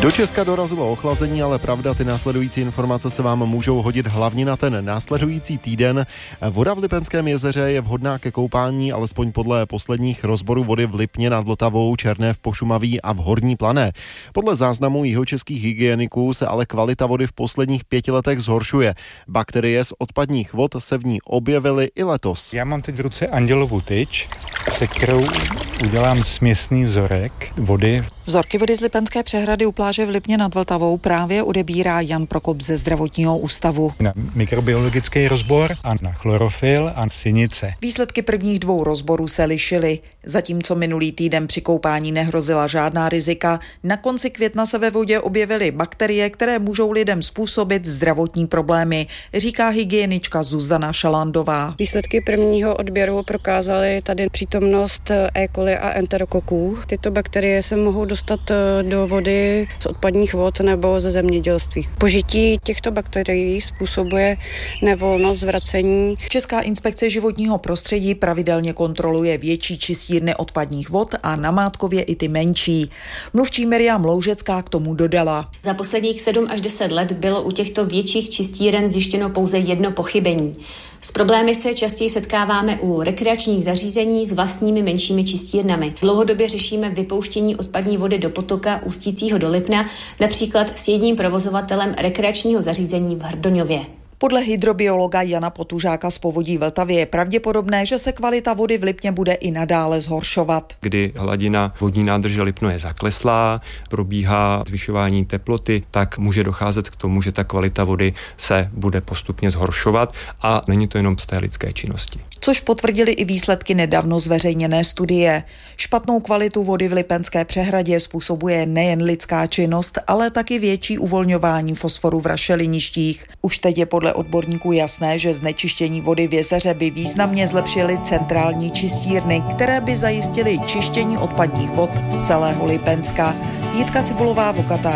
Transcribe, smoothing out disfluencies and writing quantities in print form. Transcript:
Do Česka dorazilo ochlazení, ale pravda, ty následující informace se vám můžou hodit hlavně na ten následující týden. Voda v Lipenském jezeře je vhodná ke koupání, alespoň podle posledních rozborů vody v Lipně nad Vltavou, Černé v Pošumaví a v Horní Plané. Podle záznamů jihočeských hygieniků se ale kvalita vody v posledních 5 letech zhoršuje. Bakterie z odpadních vod se v ní objevily i letos. Já mám teď v ruce andělovu tyč, se kterou udělám směsný vzorek vody. Vzorky vody z Lipenské přehrady u pláže v Lipně nad Vltavou právě odebírá Jan Prokop ze zdravotního ústavu. Na mikrobiologický rozbor a na chlorofil a sinice. Výsledky prvních 2 rozborů se lišily. Zatímco minulý týden při koupání nehrozila žádná rizika, na konci května se ve vodě objevily bakterie, které můžou lidem způsobit zdravotní problémy, říká hygienička Zuzana Šalandová. Výsledky prvního odběru prokázaly tady přítomnost E. coli a enterokoků. Tyto bakterie se mohou dostat do vody z odpadních vod nebo ze zemědělství. Požití těchto bakterií způsobuje nevolnost, zvracení. Česká inspekce životního prostředí pravidelně kontroluje větší čistírny odpadních vod a namátkově i ty menší. Mluvčí Miriam Loužecká k tomu dodala. Za posledních 7 až 10 let bylo u těchto větších čistíren zjištěno pouze 1 pochybení. S problémy se častěji setkáváme u rekreačních zařízení s vlastními menšími čistírnami. Dlouhodobě řešíme vypouštění odpadní vody do potoka ústícího do Lipna, například s jedním provozovatelem rekreačního zařízení v Hrdoňově. Podle hydrobiologa Jana Potužáka z Povodí Vltavy je pravděpodobné, že se kvalita vody v Lipně bude i nadále zhoršovat. Kdy hladina vodní nádrže Lipno je zakleslá, probíhá zvyšování teploty, tak může docházet k tomu, že ta kvalita vody se bude postupně zhoršovat a není to jenom z té lidské činnosti. Což potvrdili i výsledky nedávno zveřejněné studie. Špatnou kvalitu vody v Lipenské přehradě způsobuje nejen lidská činnost, ale taky větší uvolňování fosforu v rašeliništích. Už teď je podle odborníků jasné, že znečištění vody v jezeře by významně zlepšily centrální čistírny, které by zajistily čištění odpadních vod z celého Lipenska. Jitka Cibulová, Vokatá.